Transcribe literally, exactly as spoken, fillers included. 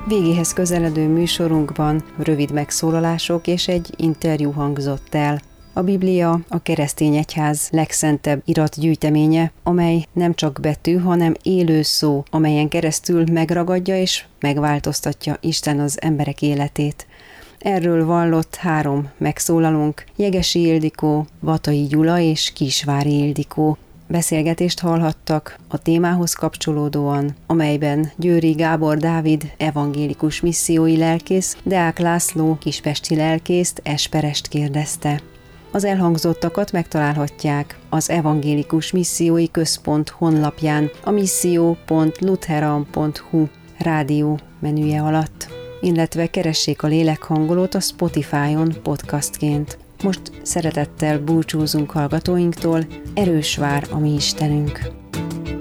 Végéhez közeledő műsorunkban rövid megszólalások és egy interjú hangzott el. A Biblia a keresztény egyház legszentebb iratgyűjteménye, amely nem csak betű, hanem élő szó, amelyen keresztül megragadja és megváltoztatja Isten az emberek életét. Erről vallott három megszólalónk, Jegesi Ildikó, Vatai Gyula és Kisvári Ildikó. Beszélgetést hallhattak a témához kapcsolódóan, amelyben Győri Gábor Dávid evangélikus missziói lelkész, Deák László kispesti lelkészt, Esperest kérdezte. Az elhangzottakat megtalálhatják az Evangélikus Missziói Központ honlapján a misszió pont lutheran pont hu rádió menüje alatt, illetve keressék a lélekhangolót a Spotify-on podcastként. Most szeretettel búcsúzunk hallgatóinktól, erős vár a mi Istenünk!